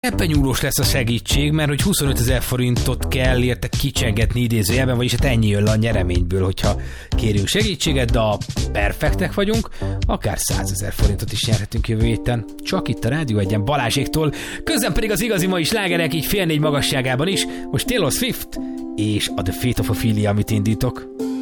csepenyúlós lesz a segítség, mert hogy 25 000 forintot kell érte kicsengetni idézőjelben, vagyis hát ennyi jön le a nyereményből, hogyha kérünk segítséget, de a perfektek vagyunk, akár 100 000 forintot is nyerhetünk jövő héten. Csak itt a Rádió Egyen Balázséktól, közben pedig az igazi mai slágerek így 3:30 magasságában is. Most Taylor Swift és a The Fate of Ophelia, amit indítok.